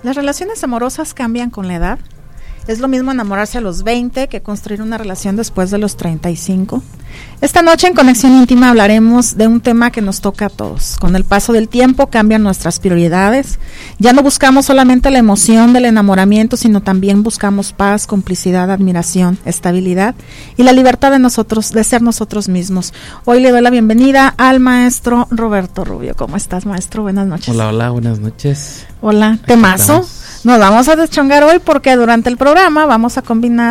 ¿Las relaciones amorosas cambian con la edad? ¿Es lo mismo enamorarse a los 20 que construir una relación después de los 35? Esta noche en Conexión Íntima hablaremos de un tema que nos toca a todos. Con el paso del tiempo cambian nuestras prioridades. Ya no buscamos solamente la emoción del enamoramiento, sino también buscamos paz, complicidad, admiración, estabilidad y la libertad de ser nosotros mismos. Hoy le doy la bienvenida al maestro Roberto Rubio. ¿Cómo estás, maestro? Buenas noches. Hola, buenas noches. Hola, temazo. Nos vamos a deschongar hoy porque durante el programa vamos a combinar